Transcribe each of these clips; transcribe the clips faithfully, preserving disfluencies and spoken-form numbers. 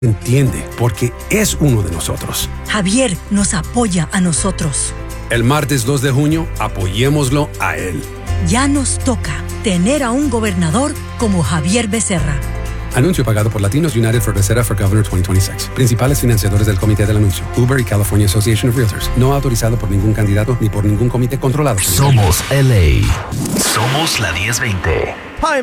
entiende porque es uno de nosotros. Javier nos apoya a nosotros. El martes dos de junio, apoyémoslo a él. Ya nos toca tener a un gobernador como Javier Becerra. Anuncio pagado por Latinos United for Becerra for Governor veinte veintiséis. Principales financiadores del comité del anuncio: Uber y California Association of Realtors. No autorizado por ningún candidato ni por ningún comité controlado. Somos L A. Somos la diez veinte.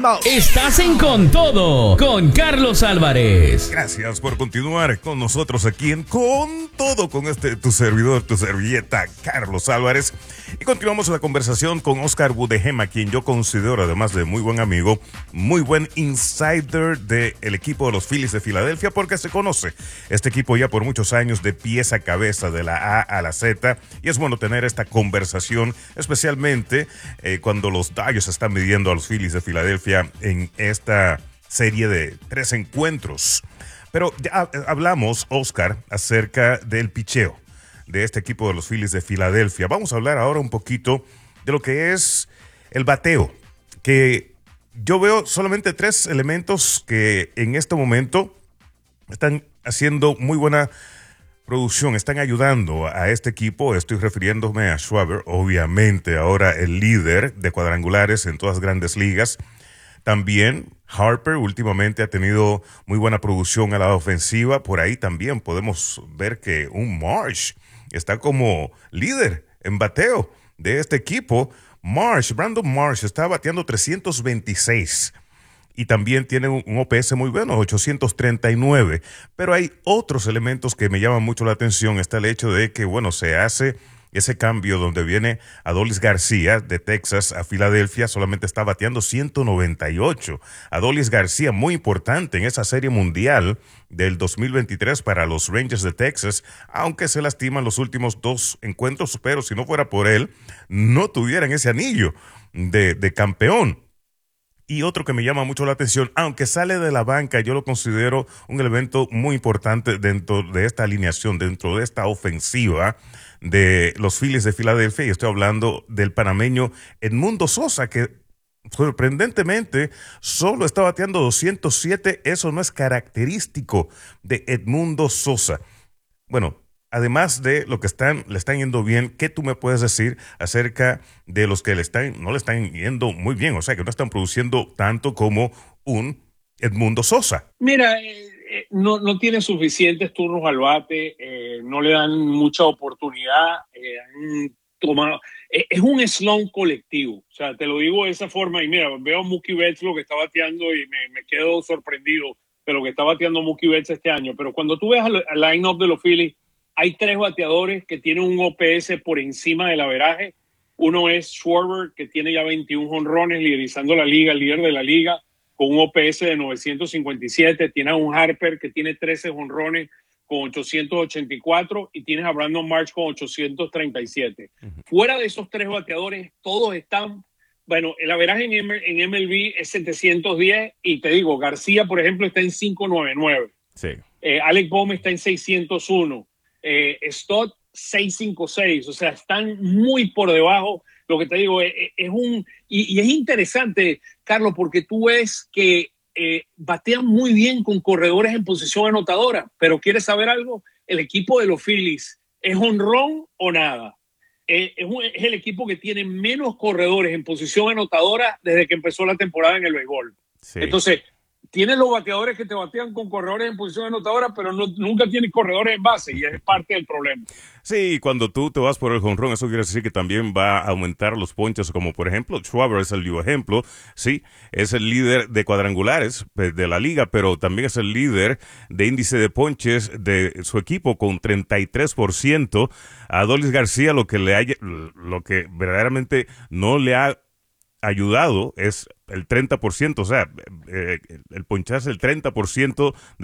Estás en Con Todo con Carlos Álvarez. Gracias por continuar con nosotros aquí en Con Todo con este tu servidor, tu servilleta, Carlos Álvarez. Y continuamos la conversación con Oscar Budehema, quien yo considero, además de muy buen amigo, muy buen insider del equipo de los Phillies de Filadelfia, porque se conoce este equipo ya por muchos años de pies a cabeza, de la A a la Z, y es bueno tener esta conversación, especialmente eh, cuando los Dodgers están midiendo a los Phillies de Filadelfia en esta serie de tres encuentros. Pero ya hablamos, Oscar, acerca del picheo de este equipo de los Phillies de Filadelfia. Vamos a hablar ahora un poquito de lo que es el bateo, que yo veo solamente tres elementos que en este momento están haciendo muy buena producción, están ayudando a este equipo. Estoy refiriéndome a Schwarber, obviamente ahora el líder de cuadrangulares en todas las grandes ligas. También Harper últimamente ha tenido muy buena producción a la ofensiva. Por ahí también podemos ver que un Marsh está como líder en bateo de este equipo. Marsh, Brandon Marsh está bateando trescientos veintiséis y también tiene un O P S muy bueno, ochocientos treinta y nueve. Pero hay otros elementos que me llaman mucho la atención. Está el hecho de que, bueno, se hace ese cambio donde viene Adolis García de Texas a Filadelfia, solamente está bateando ciento noventa y ocho. Adolis García, muy importante en esa serie mundial del dos mil veintitrés para los Rangers de Texas, aunque se lastiman los últimos dos encuentros, pero si no fuera por él, no tuvieran ese anillo de, de campeón. Y otro que me llama mucho la atención, aunque sale de la banca, yo lo considero un elemento muy importante dentro de esta alineación, dentro de esta ofensiva de los Phillies de Filadelfia, y estoy hablando del panameño Edmundo Sosa, que sorprendentemente solo está bateando doscientos siete. Eso no es característico de Edmundo Sosa. Bueno, además de lo que están, le están yendo bien, ¿qué tú me puedes decir acerca de los que le están, no le están yendo muy bien? O sea, que no están produciendo tanto como un Edmundo Sosa. Mira, eh, eh, no, no tiene suficientes turnos al bate, eh, no le dan mucha oportunidad, eh, han tomado, eh, es un slump colectivo, o sea, te lo digo de esa forma, y mira, veo a Mookie Betts lo que está bateando y me, me quedo sorprendido de lo que está bateando Mookie Betts este año, pero cuando tú ves al, al line-up de los Phillies, hay tres bateadores que tienen un O P S por encima del averaje. Uno es Schwarber, que tiene ya veintiún jonrones, liderizando la liga, el líder de la liga, con un O P S de novecientos cincuenta y siete. Tienes a un Harper, que tiene trece jonrones, con ochocientos ochenta y cuatro. Y tienes a Brandon Marsh con ochocientos treinta y siete. Uh-huh. Fuera de esos tres bateadores, todos están... Bueno, el averaje en, M- en M L B es setecientos diez. Y te digo, García, por ejemplo, está en quinientos noventa y nueve. Sí. Eh, Alec Bohm está en seiscientos uno. Eh, Stott seiscientos cincuenta y seis, o sea, están muy por debajo. Lo que te digo es, es un y, y es interesante, Carlos, porque tú ves que eh, batean muy bien con corredores en posición anotadora, pero ¿quieres saber algo? El equipo de los Phillies es honrón o nada. Eh, es, un, es el equipo que tiene menos corredores en posición anotadora desde que empezó la temporada en el béisbol. Sí. Entonces, tienes los bateadores que te batean con corredores en posición anotadora, pero no, nunca tienes corredores en base, y es parte del problema. Sí, cuando tú te vas por el jonrón, eso quiere decir que también va a aumentar los ponches, como por ejemplo, Schwarber es el vivo ejemplo, sí, es el líder de cuadrangulares de la liga, pero también es el líder de índice de ponches de su equipo con treinta y tres por ciento. A Adolis García lo que le haya, lo que verdaderamente no le ha ayudado es el treinta por ciento, o sea, eh, el poncharse el treinta por ciento de